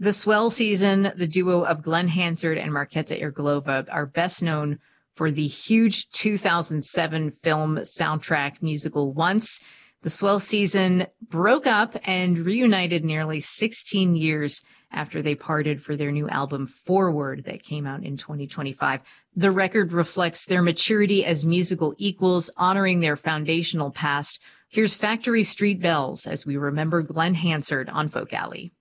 The Swell Season, the duo of Glenn Hansard and Markéta Irglová, are best known for the huge 2007 film soundtrack musical Once. The Swell Season broke up and reunited nearly 16 years after they parted for their new album Forward that came out in 2025. The record reflects their maturity as musical equals, honoring their foundational past. Here's Factory Street Bells as we remember Glenn Hansard on Folk Alley.